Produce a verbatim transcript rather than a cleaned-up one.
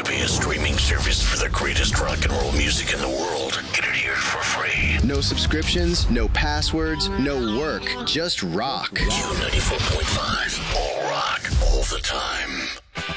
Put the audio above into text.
pay a streaming service for the greatest rock and roll music in the world. Get it here for free. No subscriptions, no passwords, no work, just rock. Q ninety-four point five. All rock, all the time.